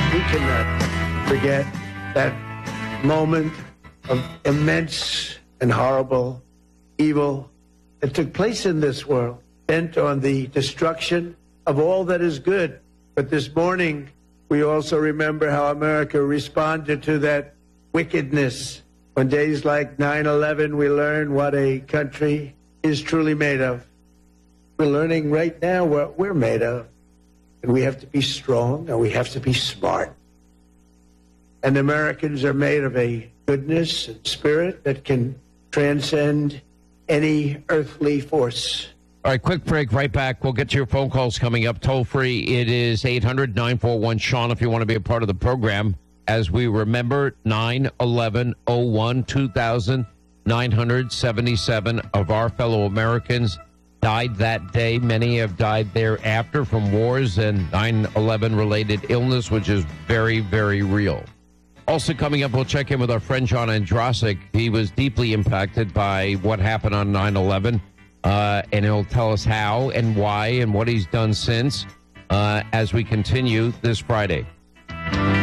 We cannot forget that moment of immense and horrible evil that took place in this world, bent on the destruction of all that is good. But this morning, we also remember how America responded to that wickedness. On days like 9/11, we learn what a country is truly made of. We're learning right now what we're made of. And we have to be strong and we have to be smart. And Americans are made of a goodness and spirit that can transcend any earthly force. All right, quick break, right back. We'll get to your phone calls coming up toll free. It is 800-941-SEAN if you want to be a part of the program. As we remember 9/11/01, 2,977 of our fellow Americans died that day. Many have died thereafter from wars and 9/11 related illness, which is very, very real. Also coming up, we'll check in with our friend John Andrasik. He was deeply impacted by what happened on 9/11, and he'll tell us how and why and what he's done since as we continue this Friday.